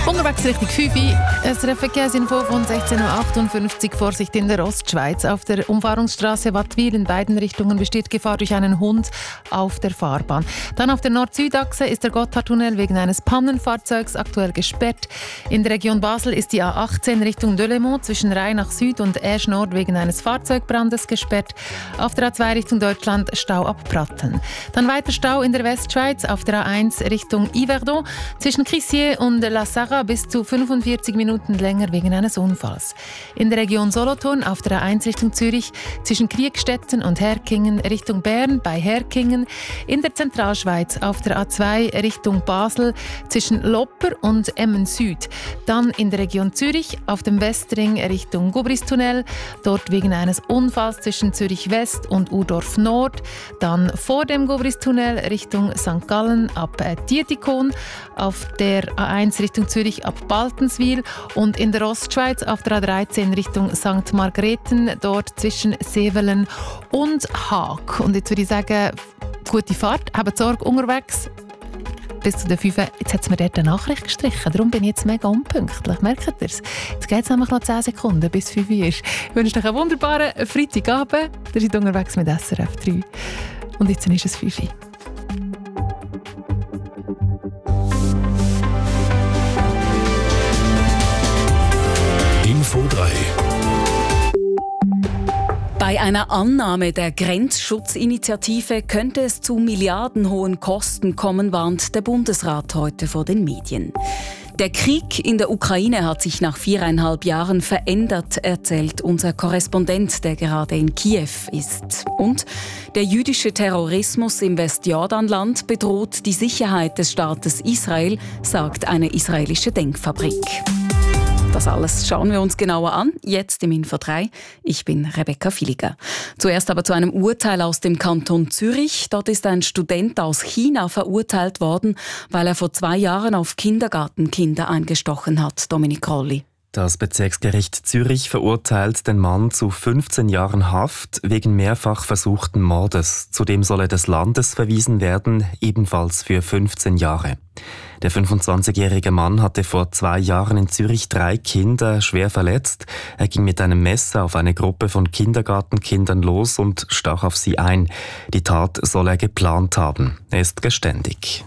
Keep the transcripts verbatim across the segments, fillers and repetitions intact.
Unterwegs Richtung fünf Uhr. Es Verkehrsinfo von sechzehn Uhr achtundfünfzig. Vorsicht in der Ostschweiz. Auf der Umfahrungsstraße Wattwil in beiden Richtungen besteht Gefahr durch einen Hund auf der Fahrbahn. Dann auf der Nord-Süd-Achse ist der Gotthardtunnel wegen eines Pannenfahrzeugs aktuell gesperrt. In der Region Basel ist die A achtzehn Richtung Delémont zwischen Rheinach Süd und Esch Nord wegen eines Fahrzeugbrandes gesperrt. Auf der A zwei Richtung Deutschland Stau ab Pratteln. Dann weiter Stau in der Westschweiz auf der A eins Richtung Yverdon zwischen Crissier und La Sarre bis zu fünfundvierzig Minuten länger wegen eines Unfalls. In der Region Solothurn auf der A eins Richtung Zürich zwischen Kriegstetten und Herkingen Richtung Bern bei Herkingen. In der Zentralschweiz auf der A zwei Richtung Basel zwischen Lopper und Emmen Süd. Dann in der Region Zürich auf dem Westring Richtung Gubristunnel, dort wegen eines Unfalls zwischen Zürich West und Urdorf Nord. Dann vor dem Gubristunnel Richtung Sankt Gallen ab Dietikon, auf der A eins Richtung Zürich ab Baltenswil und in der Ostschweiz auf der A dreizehn Richtung Sankt Margrethen, dort zwischen Sevelen und Haag. Und jetzt würde ich sagen, gute Fahrt, habt Sorge unterwegs. Bis zu den fünf. Jetzt hat es mir dort eine Nachricht gestrichen, darum bin ich jetzt mega unpünktlich. Merkt ihr es? Jetzt geht es nämlich noch zehn Sekunden, bis fünf Uhr ist. Ich wünsche euch einen wunderbaren Freitagabend. Ihr seid unterwegs mit S R F drei. Und jetzt ist es fünf Uhr. Info drei. Bei einer Annahme der Grenzschutzinitiative könnte es zu milliardenhohen Kosten kommen, warnt der Bundesrat heute vor den Medien. Der Krieg in der Ukraine hat sich nach viereinhalb Jahren verändert, erzählt unser Korrespondent, der gerade in Kiew ist. Und der jüdische Terrorismus im Westjordanland bedroht die Sicherheit des Staates Israel, sagt eine israelische Denkfabrik. Das alles schauen wir uns genauer an, jetzt im Info drei. Ich bin Rebecca Villiger. Zuerst aber zu einem Urteil aus dem Kanton Zürich. Dort ist ein Student aus China verurteilt worden, weil er vor zwei Jahren auf Kindergartenkinder eingestochen hat. Dominik Rolli. Das Bezirksgericht Zürich verurteilt den Mann zu fünfzehn Jahren Haft wegen mehrfach versuchten Mordes. Zudem soll er des Landes verwiesen werden, ebenfalls für fünfzehn Jahre. Der fünfundzwanzigjährige Mann hatte vor zwei Jahren in Zürich drei Kinder schwer verletzt. Er ging mit einem Messer auf eine Gruppe von Kindergartenkindern los und stach auf sie ein. Die Tat soll er geplant haben. Er ist geständig.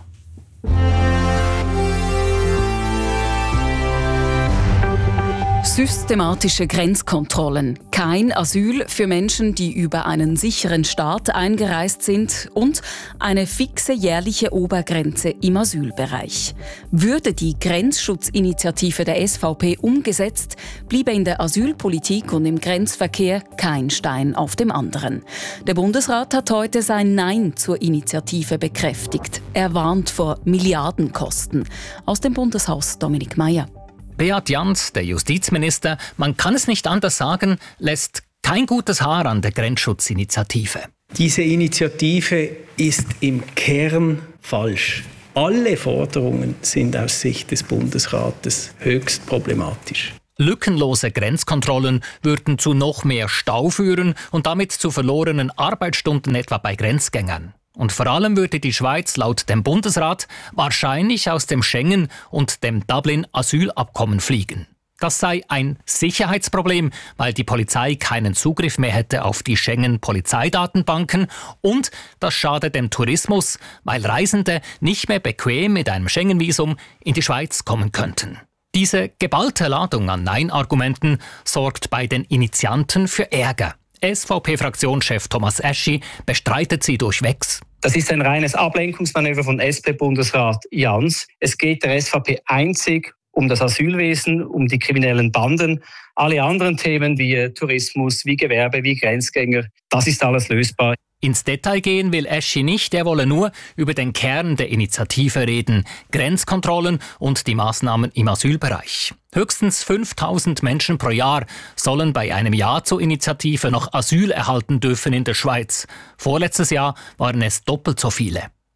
Systematische Grenzkontrollen, kein Asyl für Menschen, die über einen sicheren Staat eingereist sind und eine fixe jährliche Obergrenze im Asylbereich. Würde die Grenzschutzinitiative der S V P umgesetzt, bliebe in der Asylpolitik und im Grenzverkehr kein Stein auf dem anderen. Der Bundesrat hat heute sein Nein zur Initiative bekräftigt. Er warnt vor Milliardenkosten. Aus dem Bundeshaus Dominik Meier. Beat Jans, der Justizminister, man kann es nicht anders sagen, lässt kein gutes Haar an der Grenzschutzinitiative. Diese Initiative ist im Kern falsch. Alle Forderungen sind aus Sicht des Bundesrates höchst problematisch. Lückenlose Grenzkontrollen würden zu noch mehr Stau führen und damit zu verlorenen Arbeitsstunden etwa bei Grenzgängern. Und vor allem würde die Schweiz laut dem Bundesrat wahrscheinlich aus dem Schengen- und dem Dublin-Asylabkommen fliegen. Das sei ein Sicherheitsproblem, weil die Polizei keinen Zugriff mehr hätte auf die Schengen-Polizeidatenbanken, und das schade dem Tourismus, weil Reisende nicht mehr bequem mit einem Schengen-Visum in die Schweiz kommen könnten. Diese geballte Ladung an Nein-Argumenten sorgt bei den Initianten für Ärger. S V P-Fraktionschef Thomas Eschi bestreitet sie durchwegs. Das ist ein reines Ablenkungsmanöver von S P-Bundesrat Jans. Es geht der S V P einzig um das Asylwesen, um die kriminellen Banden. Alle anderen Themen wie Tourismus, wie Gewerbe, wie Grenzgänger, das ist alles lösbar. Ins Detail gehen will Eschi nicht, er wolle nur über den Kern der Initiative reden, Grenzkontrollen und die Maßnahmen im Asylbereich. Höchstens fünftausend Menschen pro Jahr sollen bei einem Ja zur Initiative noch Asyl erhalten dürfen in der Schweiz. Vorletztes Jahr waren es doppelt so viele.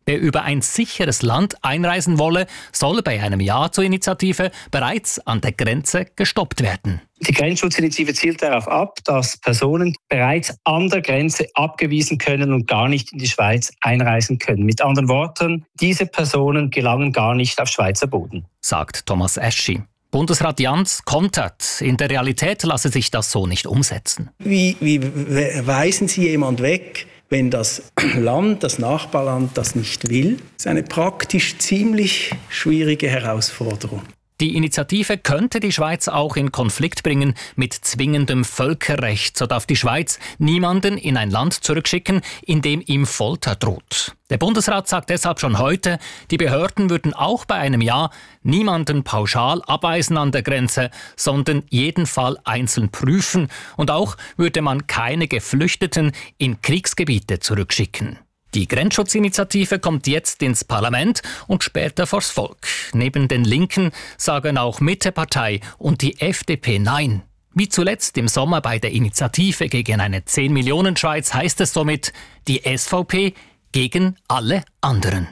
Wer über ein sicheres Land einreisen wolle, soll bei einem Ja zur Initiative bereits an der Grenze gestoppt werden. Die Grenzschutzinitiative zielt darauf ab, dass Personen bereits an der Grenze abgewiesen können und gar nicht in die Schweiz einreisen können. Mit anderen Worten, diese Personen gelangen gar nicht auf Schweizer Boden, sagt Thomas Eschi. Bundesrat Jans kontert. In der Realität lasse sich das so nicht umsetzen. Wie, wie weisen Sie jemand weg, wenn das Land, das Nachbarland das nicht will? Das ist eine praktisch ziemlich schwierige Herausforderung. Die Initiative könnte die Schweiz auch in Konflikt bringen mit zwingendem Völkerrecht. So darf die Schweiz niemanden in ein Land zurückschicken, in dem ihm Folter droht. Der Bundesrat sagt deshalb schon heute, die Behörden würden auch bei einem Ja niemanden pauschal abweisen an der Grenze, sondern jeden Fall einzeln prüfen. Und auch würde man keine Geflüchteten in Kriegsgebiete zurückschicken. Die Grenzschutzinitiative kommt jetzt ins Parlament und später vors Volk. Neben den Linken sagen auch Mittepartei und die F D P Nein. Wie zuletzt im Sommer bei der Initiative gegen eine zehn-Millionen-Schweiz heißt es somit, die S V P gegen alle anderen.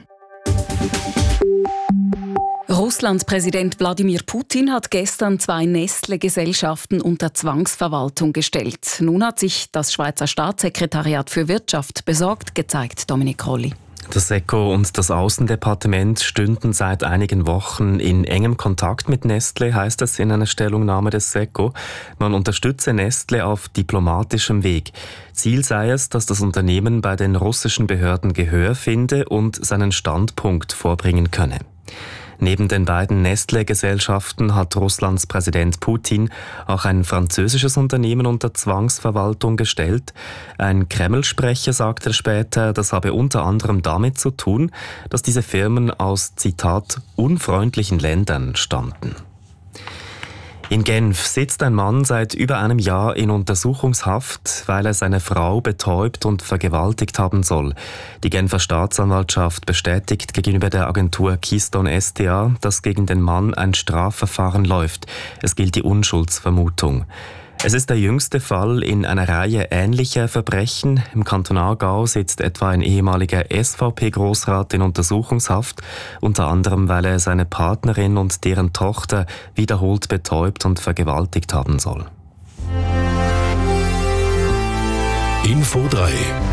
Russlands Präsident Wladimir Putin hat gestern zwei Nestle-Gesellschaften unter Zwangsverwaltung gestellt. Nun hat sich das Schweizer Staatssekretariat für Wirtschaft besorgt gezeigt, Dominik Rolli. Das SECO und das Außendepartement stünden seit einigen Wochen in engem Kontakt mit Nestle, heißt es in einer Stellungnahme des SECO. Man unterstütze Nestle auf diplomatischem Weg. Ziel sei es, dass das Unternehmen bei den russischen Behörden Gehör finde und seinen Standpunkt vorbringen könne. Neben den beiden Nestle-Gesellschaften hat Russlands Präsident Putin auch ein französisches Unternehmen unter Zwangsverwaltung gestellt. Ein Kreml-Sprecher sagte später, das habe unter anderem damit zu tun, dass diese Firmen aus, Zitat, unfreundlichen Ländern stammten. In Genf sitzt ein Mann seit über einem Jahr in Untersuchungshaft, weil er seine Frau betäubt und vergewaltigt haben soll. Die Genfer Staatsanwaltschaft bestätigt gegenüber der Agentur Keystone S D A, dass gegen den Mann ein Strafverfahren läuft. Es gilt die Unschuldsvermutung. Es ist der jüngste Fall in einer Reihe ähnlicher Verbrechen. Im Kanton Aargau sitzt etwa ein ehemaliger S V P-Grossrat in Untersuchungshaft, unter anderem, weil er seine Partnerin und deren Tochter wiederholt betäubt und vergewaltigt haben soll. Info drei.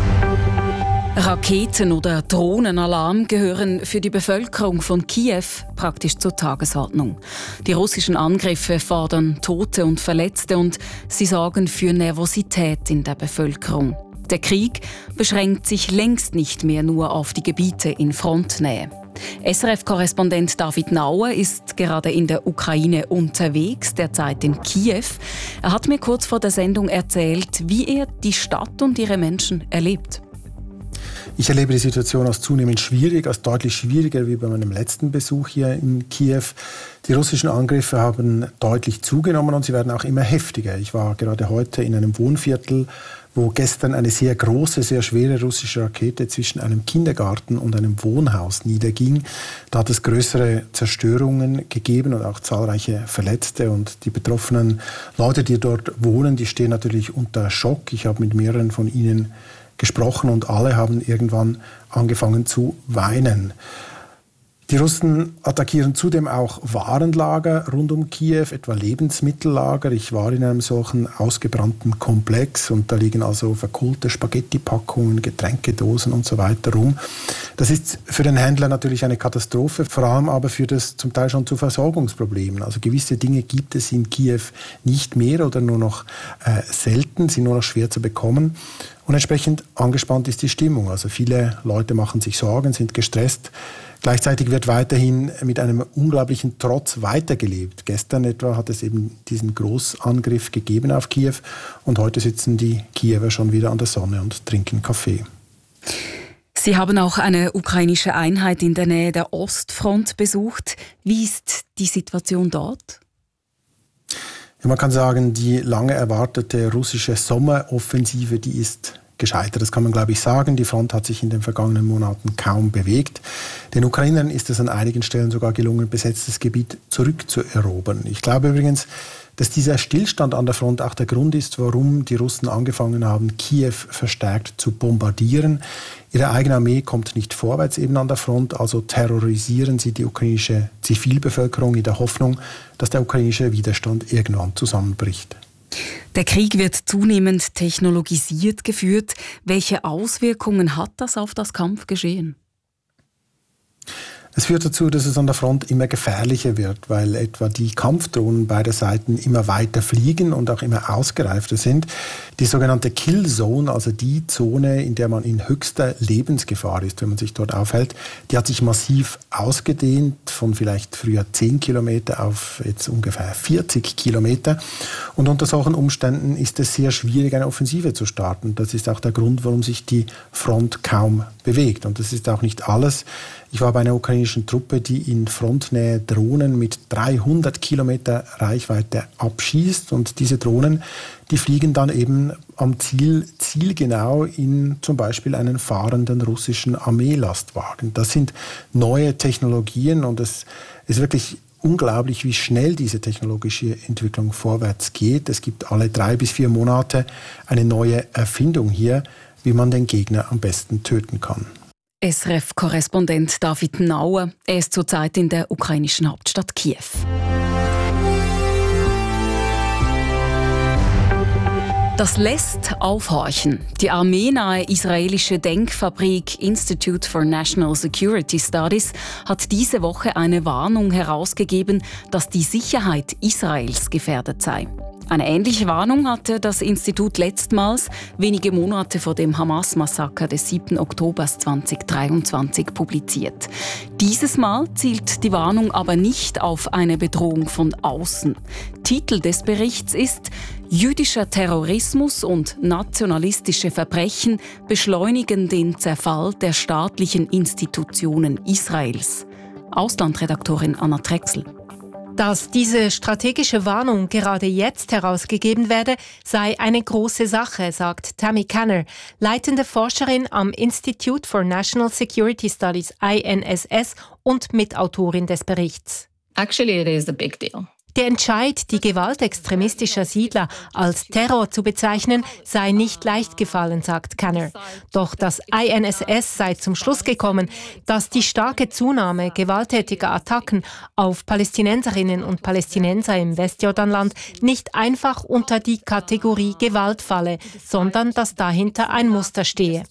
Raketen- oder Drohnenalarm gehören für die Bevölkerung von Kiew praktisch zur Tagesordnung. Die russischen Angriffe fordern Tote und Verletzte und sie sorgen für Nervosität in der Bevölkerung. Der Krieg beschränkt sich längst nicht mehr nur auf die Gebiete in Frontnähe. S R F-Korrespondent David Nauer ist gerade in der Ukraine unterwegs, derzeit in Kiew. Er hat mir kurz vor der Sendung erzählt, wie er die Stadt und ihre Menschen erlebt. Ich erlebe die Situation als zunehmend schwierig, als deutlich schwieriger wie bei meinem letzten Besuch hier in Kiew. Die russischen Angriffe haben deutlich zugenommen und sie werden auch immer heftiger. Ich war gerade heute in einem Wohnviertel, wo gestern eine sehr große, sehr schwere russische Rakete zwischen einem Kindergarten und einem Wohnhaus niederging. Da hat es größere Zerstörungen gegeben und auch zahlreiche Verletzte. Und die betroffenen Leute, die dort wohnen, die stehen natürlich unter Schock. Ich habe mit mehreren von ihnen gesprochen und alle haben irgendwann angefangen zu weinen. Die Russen attackieren zudem auch Warenlager rund um Kiew, etwa Lebensmittellager. Ich war in einem solchen ausgebrannten Komplex und da liegen also verkohlte Spaghetti-Packungen, Getränkedosen und so weiter rum. Das ist für den Händler natürlich eine Katastrophe, vor allem aber führt es zum Teil schon zu Versorgungsproblemen. Also gewisse Dinge gibt es in Kiew nicht mehr oder nur noch äh, selten, sind nur noch schwer zu bekommen. Und entsprechend angespannt ist die Stimmung. Also viele Leute machen sich Sorgen, sind gestresst. Gleichzeitig wird weiterhin mit einem unglaublichen Trotz weitergelebt. Gestern etwa hat es eben diesen Großangriff gegeben auf Kiew und heute sitzen die Kiewer schon wieder an der Sonne und trinken Kaffee. Sie haben auch eine ukrainische Einheit in der Nähe der Ostfront besucht. Wie ist die Situation dort? Ja, man kann sagen, die lange erwartete russische Sommeroffensive, die ist gescheitert. Das kann man, glaube ich, sagen. Die Front hat sich in den vergangenen Monaten kaum bewegt. Den Ukrainern ist es an einigen Stellen sogar gelungen, besetztes Gebiet zurückzuerobern. Ich glaube übrigens, dass dieser Stillstand an der Front auch der Grund ist, warum die Russen angefangen haben, Kiew verstärkt zu bombardieren. Ihre eigene Armee kommt nicht vorwärts eben an der Front, also terrorisieren sie die ukrainische Zivilbevölkerung in der Hoffnung, dass der ukrainische Widerstand irgendwann zusammenbricht. Der Krieg wird zunehmend technologisiert geführt. Welche Auswirkungen hat das auf das Kampfgeschehen? Es führt dazu, dass es an der Front immer gefährlicher wird, weil etwa die Kampfdrohnen beider Seiten immer weiter fliegen und auch immer ausgereifter sind. Die sogenannte Killzone, also die Zone, in der man in höchster Lebensgefahr ist, wenn man sich dort aufhält, die hat sich massiv ausgedehnt, von vielleicht früher zehn Kilometer auf jetzt ungefähr vierzig Kilometer. Und unter solchen Umständen ist es sehr schwierig, eine Offensive zu starten. Das ist auch der Grund, warum sich die Front kaum bewegt. Und das ist auch nicht alles. Ich war bei einer ukrainischen Truppe, die in Frontnähe Drohnen mit dreihundert Kilometer Reichweite abschießt. Und diese Drohnen, die fliegen dann eben am Ziel zielgenau in zum Beispiel einen fahrenden russischen Armeelastwagen. Das sind neue Technologien und es ist wirklich unglaublich, wie schnell diese technologische Entwicklung vorwärts geht. Es gibt alle drei bis vier Monate eine neue Erfindung hier, wie man den Gegner am besten töten kann. S R F-Korrespondent David Nauer. Er ist zurzeit in der ukrainischen Hauptstadt Kiew. Das lässt aufhorchen. Die armeenahe israelische Denkfabrik Institute for National Security Studies hat diese Woche eine Warnung herausgegeben, dass die Sicherheit Israels gefährdet sei. Eine ähnliche Warnung hatte das Institut letztmals wenige Monate vor dem Hamas-Massaker des siebten Oktober zweitausenddreiundzwanzig publiziert. Dieses Mal zielt die Warnung aber nicht auf eine Bedrohung von außen. Titel des Berichts ist »Jüdischer Terrorismus und nationalistische Verbrechen beschleunigen den Zerfall der staatlichen Institutionen Israels«. Auslandredaktorin Anna Drechsel. Dass diese strategische Warnung gerade jetzt herausgegeben werde, sei eine große Sache, sagt Tammy Kanner, leitende Forscherin am Institute for National Security Studies I N S S und Mitautorin des Berichts. Actually, it is a big deal. Der Entscheid, die Gewalt extremistischer Siedler als Terror zu bezeichnen, sei nicht leicht gefallen, sagt Kanner. Doch das I N S S sei zum Schluss gekommen, dass die starke Zunahme gewalttätiger Attacken auf Palästinenserinnen und Palästinenser im Westjordanland nicht einfach unter die Kategorie Gewalt falle, sondern dass dahinter ein Muster stehe.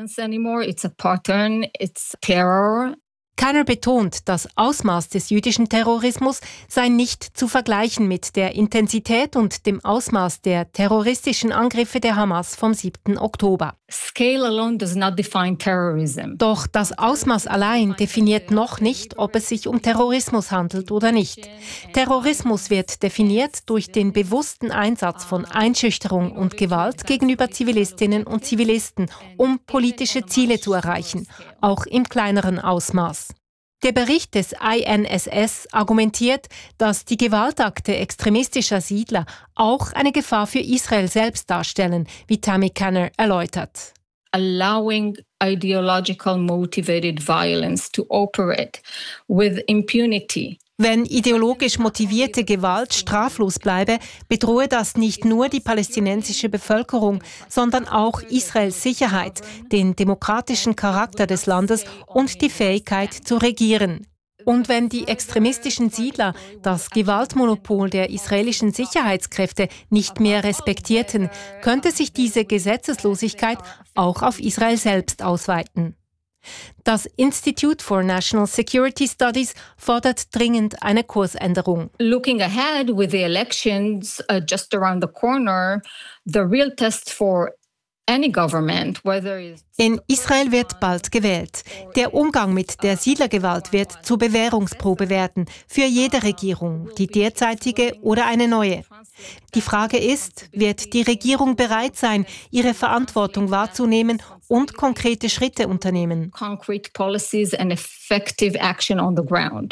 Kanner betont, das Ausmaß des jüdischen Terrorismus sei nicht zu vergleichen mit der Intensität und dem Ausmaß der terroristischen Angriffe der Hamas vom siebten Oktober. Scale alone does not define terrorism. Doch das Ausmaß allein definiert noch nicht, ob es sich um Terrorismus handelt oder nicht. Terrorismus wird definiert durch den bewussten Einsatz von Einschüchterung und Gewalt gegenüber Zivilistinnen und Zivilisten, um politische Ziele zu erreichen, auch im kleineren Ausmaß. Der Bericht des I N S S argumentiert, dass die Gewaltakte extremistischer Siedler auch eine Gefahr für Israel selbst darstellen, wie Tammy Kanner erläutert. Allowing ideological motivated violence to operate with impunity. Wenn ideologisch motivierte Gewalt straflos bleibe, bedrohe das nicht nur die palästinensische Bevölkerung, sondern auch Israels Sicherheit, den demokratischen Charakter des Landes und die Fähigkeit zu regieren. Und wenn die extremistischen Siedler das Gewaltmonopol der israelischen Sicherheitskräfte nicht mehr respektierten, könnte sich diese Gesetzeslosigkeit auch auf Israel selbst ausweiten. Das Institute for National Security Studies fordert dringend eine Kursänderung. Looking ahead with the elections uh, just around the corner, the real test for any government, whether it's In Israel wird bald gewählt. Der Umgang mit der Siedlergewalt wird zur Bewährungsprobe werden für jede Regierung, die derzeitige oder eine neue. Die Frage ist, wird die Regierung bereit sein, ihre Verantwortung wahrzunehmen und konkrete Schritte unternehmen? concrete policies and effective action on the ground.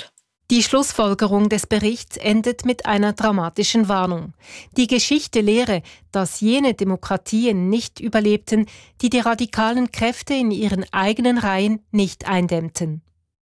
Die Schlussfolgerung des Berichts endet mit einer dramatischen Warnung. Die Geschichte lehre, dass jene Demokratien nicht überlebten, die die radikalen Kräfte in ihren eigenen Reihen nicht eindämmten.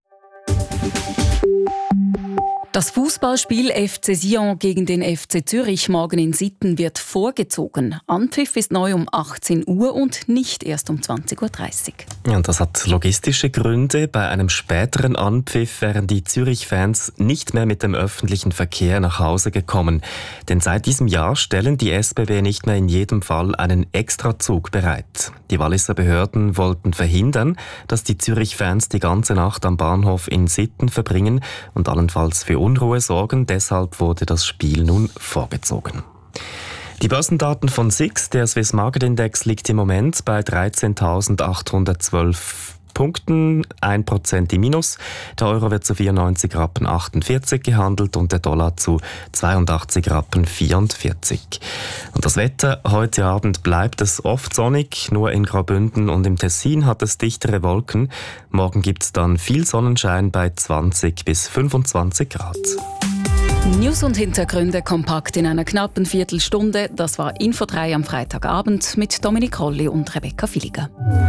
Das Fußballspiel F C Sion gegen den F C Zürich morgen in Sitten wird vorgezogen. Anpfiff ist neu um achtzehn Uhr und nicht erst um zwanzig Uhr dreißig. Ja, und das hat logistische Gründe. Bei einem späteren Anpfiff wären die Zürich-Fans nicht mehr mit dem öffentlichen Verkehr nach Hause gekommen. Denn seit diesem Jahr stellen die S B B nicht mehr in jedem Fall einen Extrazug bereit. Die Walliser Behörden wollten verhindern, dass die Zürich-Fans die ganze Nacht am Bahnhof in Sitten verbringen und allenfalls für Unruhe sorgen. Deshalb wurde das Spiel nun vorgezogen. Die Börsendaten von S I X, der Swiss Market Index, liegt im Moment bei dreizehntausendachthundertzwölf Punkten, ein Prozent im Minus. Der Euro wird zu vierundneunzig Rappen achtundvierzig gehandelt und der Dollar zu zweiundachtzig Rappen vierundvierzig. Und das Wetter: Heute Abend bleibt es oft sonnig, nur in Graubünden und im Tessin hat es dichtere Wolken. Morgen gibt es dann viel Sonnenschein bei zwanzig bis fünfundzwanzig Grad. News und Hintergründe kompakt in einer knappen Viertelstunde. Das war Info drei am Freitagabend mit Dominik Rolli und Rebecca Villiger.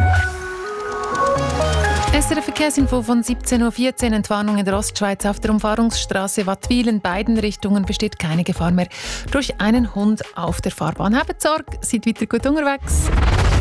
S R F Verkehrsinfo von siebzehn Uhr vierzehn. Entwarnung in der Ostschweiz auf der Umfahrungsstraße Wattwil. In beiden Richtungen besteht keine Gefahr mehr durch einen Hund auf der Fahrbahn. Habt Sorge, seid weiter gut unterwegs.